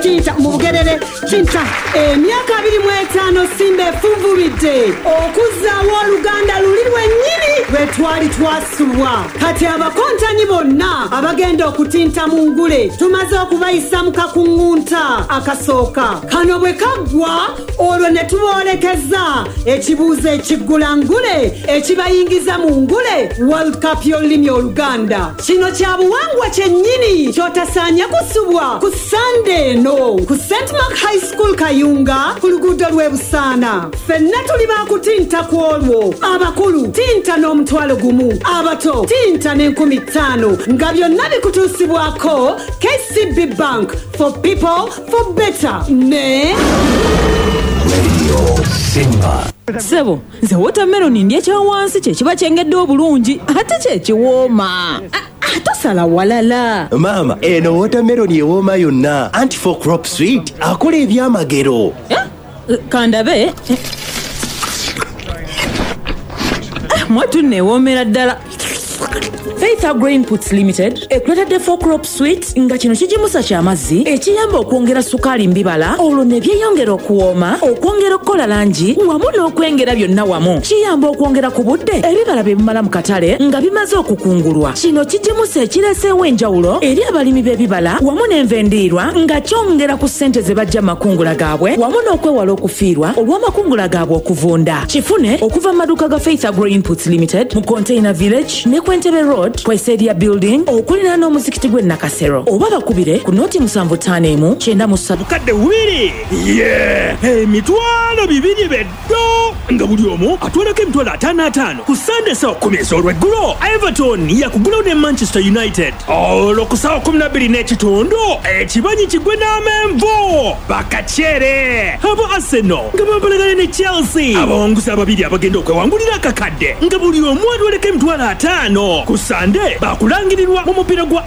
Tinta mugerere tinta emyaka 25 simbe fuvubidde okuzaawo oluganda luli lwennyini lwe twali twasubwa kati abakontanyi bonna abagenda okutinta mu ngule tumaze okubayisa mu kakuŋŋunta akasooka kano bwe kaggwa olwo ne tuboolekeza ekibuuzo ekiggula ngule ekibayingiza mu ngule World Cup y'olulimi oluganda kino kya buwangwa kyennyini kyotasaanya kusubwa ku Sunday no ku St. Mark High School Kayunga ku luguudo lw'e Busaana ffenna tuli baakutinta ku olwo abakulu tinta n'omutwalo gumu abato tinta n'50,000 nga byonna bikutuusibwako KCB Bank for people for better ne Radio Simba. Sebo, nze watermelon ndya kya wansi kye kiba kyengedde obulungi ate kye kiwooma. Tosala walala. Mama, eno watermelon ewooma yonna. Anti-for crop sweet. Akola ebyamagero. Kandabe. Mwatu newoomera ddala. Faith Agro Puts Limited ekuleta for crop sweet nga kino kijimusa kya mazzi ekiyamba okwongera sukali mbibala olwo ne byeyongera okuwooma okwongera okukola langi wamu n'okwengera byonna wamu kiyamba okwongera ku budde ebibala bye bimala mu katale nga bimaze okukungulwa kino kijimusa ekireeseewo enjawulo eri abalimi b'ebibala wamu n'envendiirwa nga kyongera ku ssente ze bajja makungula gaabwe wamu n'okwewala okufiirwa olw'amakungula gaabwe okuvunda kifune okuva mu maduuka ga Faith Agro Puts Limited mu Container Village ne Kwentebe Road Kweseria Building okulina n'omuzikiti gwe Nakasero oba bakubire ku noti 75 93 kadde wiri emitwalo 2 beddo nga buli omu atwalako emitwalo 55 ku Sunday saa 10 ez'olweggulo Everton yakugulawo ne Manchester United olwo ku saa 12 n'ekitundu ekibanyi kigwe n'amenvu bakakyere abo Arsenal nga bambalagane ne Chelsea abawonguzi ababiri abagenda okwewangulira akakadde nga buli omu atwaleko emitwalo 5 ku Sunday bakulangirirwa mu mupiira gwa